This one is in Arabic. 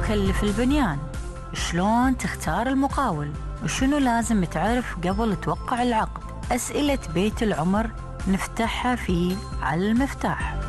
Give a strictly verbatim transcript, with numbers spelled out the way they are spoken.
يكلف البنيان؟ شلون تختار المقاول؟ وشنو لازم تعرف قبل توقع العقد؟ أسئلة بيت العمر نفتحها في على المفتاح.